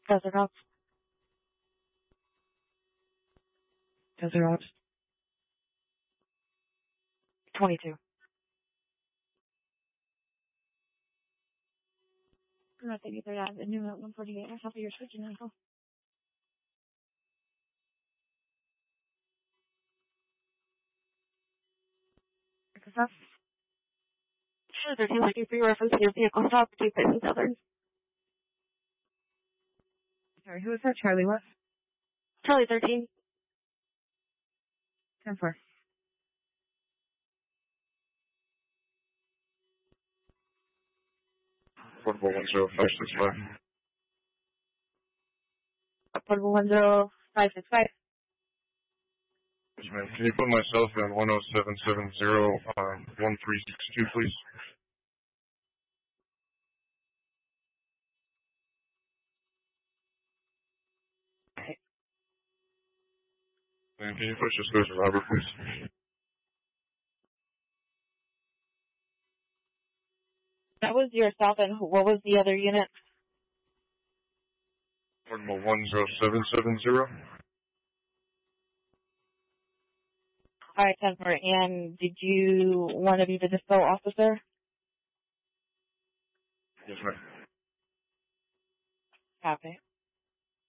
Desert Ops. Desert Ops. 22. I think either that, the new 148, I thought you were switching info. Success. Sure, 13 looking for your reference to your vehicle stop between Place and Southern. Sorry, who was that? Charlie what? Charlie 13. 10-4. Portable 10565. Portable 10565. Yes, ma'am. Can you put myself in 10770, 1362, please? Okay. And can you push this goes to Robert, please? That was yourself, and what was the other unit? Portable 10770. Alright, 10-4. And did you want to be the dispo officer? Yes, ma'am. Copy.